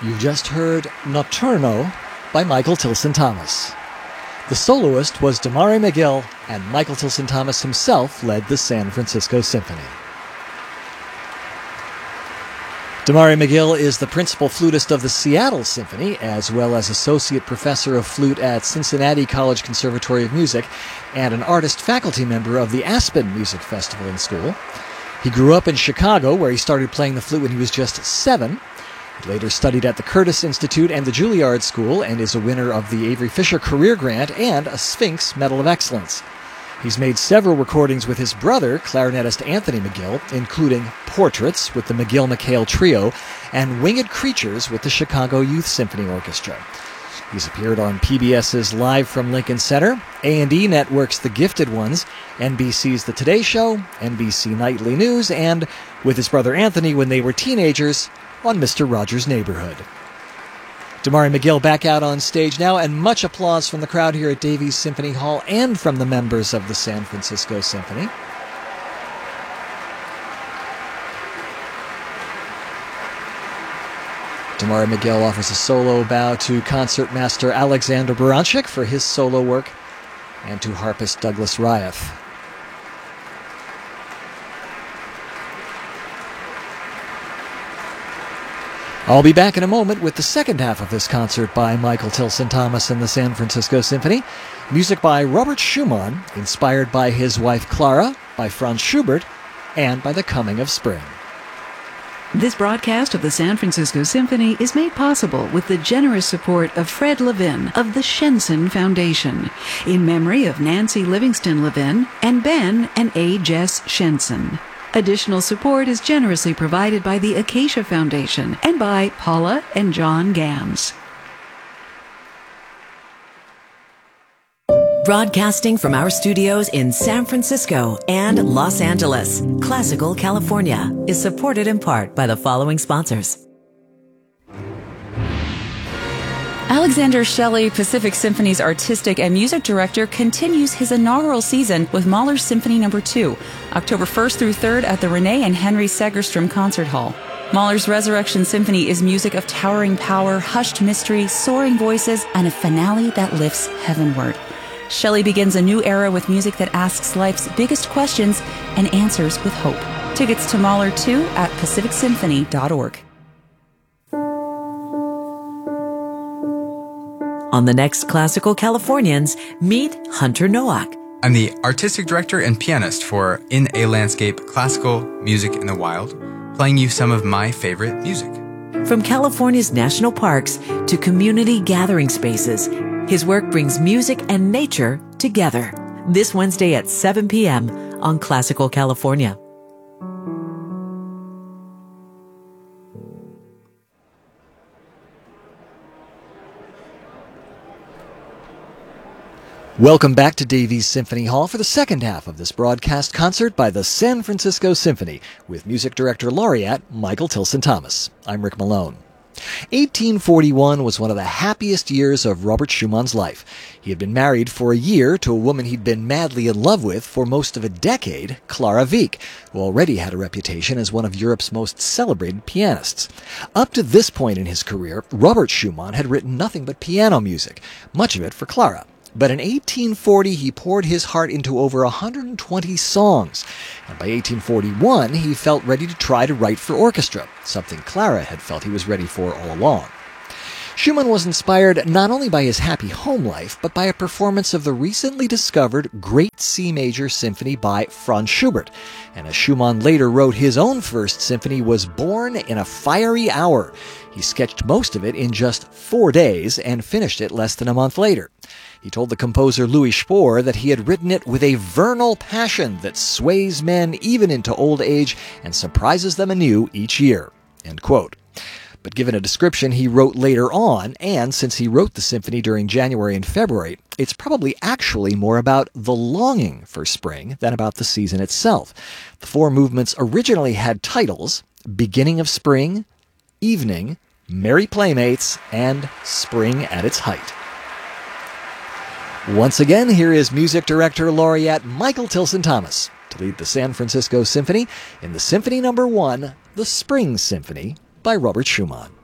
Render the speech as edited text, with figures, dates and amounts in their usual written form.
You just heard Notturno by Michael Tilson Thomas. The soloist was Damari McGill, and Michael Tilson Thomas himself led the San Francisco Symphony. Damari McGill is the principal flutist of the Seattle Symphony, as well as associate professor of flute at Cincinnati College Conservatory of Music, and an artist faculty member of the Aspen Music Festival and School. He grew up in Chicago, where he started playing the flute when he was just 7. He later studied at the Curtis Institute and the Juilliard School, and is a winner of the Avery Fisher Career Grant and a Sphinx Medal of Excellence. He's made several recordings with his brother, clarinetist Anthony McGill, including Portraits with the McGill-McHale Trio and Winged Creatures with the Chicago Youth Symphony Orchestra. He's appeared on PBS's Live from Lincoln Center, A&E Network's The Gifted Ones, NBC's The Today Show, NBC Nightly News, and, with his brother Anthony when they were teenagers, on Mr. Rogers' Neighborhood. Damari McGill back out on stage now, and much applause from the crowd here at Davies Symphony Hall and from the members of the San Francisco Symphony. Damari McGill offers a solo bow to concertmaster Alexander Baranchik for his solo work, and to harpist Douglas Ryath. I'll be back in a moment with the second half of this concert by Michael Tilson Thomas and the San Francisco Symphony. Music by Robert Schumann, inspired by his wife Clara, by Franz Schubert, and by the coming of spring. This broadcast of the San Francisco Symphony is made possible with the generous support of Fred Levin of the Shenson Foundation, in memory of Nancy Livingston Levin and Ben and A. Jess Shenson. Additional support is generously provided by the Acacia Foundation and by Paula and John Gams. Broadcasting from our studios in San Francisco and Los Angeles, Classical California is supported in part by the following sponsors. Alexander Shelley, Pacific Symphony's artistic and music director, continues his inaugural season with Mahler's Symphony No. 2, October 1st through 3rd at the Renee and Henry Segerstrom Concert Hall. Mahler's Resurrection Symphony is music of towering power, hushed mystery, soaring voices, and a finale that lifts heavenward. Shelley begins a new era with music that asks life's biggest questions and answers with hope. Tickets to Mahler 2 at pacificsymphony.org. On the next Classical Californians, meet Hunter Nowak. I'm the artistic director and pianist for In a Landscape Classical Music in the Wild, playing you some of my favorite music. From California's national parks to community gathering spaces, his work brings music and nature together. This Wednesday at 7 p.m. on Classical California. Welcome back to Davies Symphony Hall for the second half of this broadcast concert by the San Francisco Symphony with music director laureate Michael Tilson Thomas. I'm Rick Malone. 1841 was one of the happiest years of Robert Schumann's life. He had been married for a year to a woman he'd been madly in love with for most of a decade, Clara Wieck, who already had a reputation as one of Europe's most celebrated pianists. Up to this point in his career, Robert Schumann had written nothing but piano music, much of it for Clara. But in 1840, he poured his heart into over 120 songs. And by 1841, he felt ready to try to write for orchestra, something Clara had felt he was ready for all along. Schumann was inspired not only by his happy home life, but by a performance of the recently discovered Great C Major Symphony by Franz Schubert. And as Schumann later wrote, his own first symphony was born in a fiery hour. He sketched most of it in just 4 days and finished it less than a month later. He told the composer Louis Spohr that he had written it with a vernal passion that sways men even into old age and surprises them anew each year. End quote. But given a description he wrote later on, and since he wrote the symphony during January and February, it's probably actually more about the longing for spring than about the season itself. The 4 movements originally had titles: Beginning of Spring, Evening, Merry Playmates, and Spring at its Height. Once again, here is music director laureate Michael Tilson Thomas to lead the San Francisco Symphony in the Symphony No. 1, the Spring Symphony by Robert Schumann.